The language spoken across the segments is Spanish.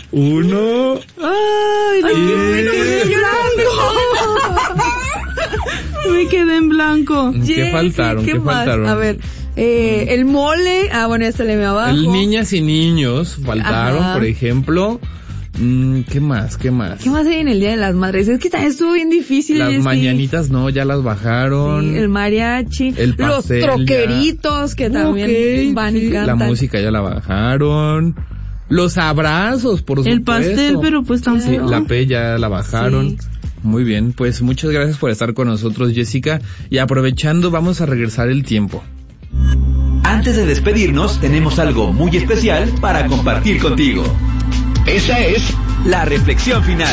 1. ¡Ay, me quedé en blanco! Me quedé en blanco. ¿Qué faltaron? ¿Qué faltaron? A ver, el mole. Bueno, ya se le me abajo. El niñas y niños faltaron, Ajá. por ejemplo. ¿Qué más? ¿Qué más hay en el Día de las Madres? Es que también estuvo bien difícil. Las mañanitas no, ya las bajaron. Sí, el mariachi. El pastel, los troqueritos que también van y cantan. La música ya la bajaron. Los abrazos, por supuesto. El pastel, pero pues tampoco. Sí, la P ya la bajaron. Sí. Muy bien, pues muchas gracias por estar con nosotros, Jessica. Y aprovechando, vamos a regresar el tiempo. Antes de despedirnos, tenemos algo muy especial para compartir contigo. Esa es la reflexión final.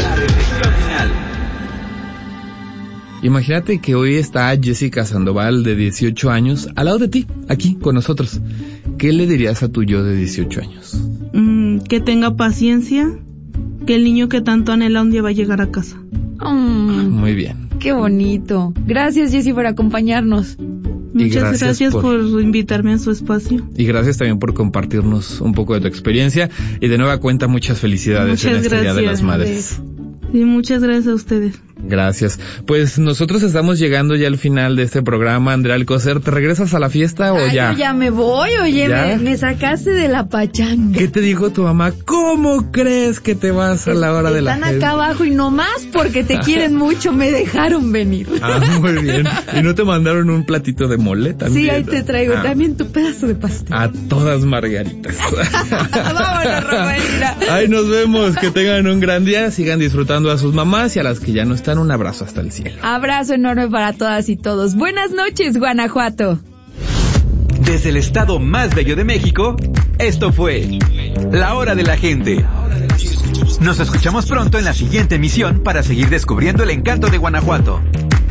Imagínate que hoy está Jessica Sandoval, de 18 años, al lado de ti, aquí con nosotros. ¿Qué le dirías a tu yo de 18 años? Que tenga paciencia, que el niño que tanto anhela un día va a llegar a casa. Muy bien. Qué bonito. Gracias, Jessy, por acompañarnos. Muchas gracias por invitarme a su espacio. Y gracias también por compartirnos un poco de tu experiencia. Y de nueva cuenta, muchas felicidades en este Día de las Madres. Sí, muchas gracias a ustedes. Gracias. Pues nosotros estamos llegando ya al final de este programa. Andrea Alcocer, ¿te regresas a la fiesta o ya? Yo ya me voy, oye, me sacaste de la pachanga. ¿Qué te dijo tu mamá? ¿Cómo crees que te vas a la hora de la fiesta? Están acá abajo y nomás porque te quieren mucho me dejaron venir. Muy bien. ¿Y no te mandaron un platito de mole también? Sí, ahí te traigo también tu pedazo de pastel. A todas margaritas. Vámonos, Romelina. Ay, nos vemos. Que tengan un gran día. Sigan disfrutando a sus mamás y a las que ya no están, un abrazo hasta el cielo. Abrazo enorme para todas y todos. Buenas noches, Guanajuato. Desde el estado más bello de México, esto fue La Hora de la Gente. Nos escuchamos pronto en la siguiente emisión para seguir descubriendo el encanto de Guanajuato.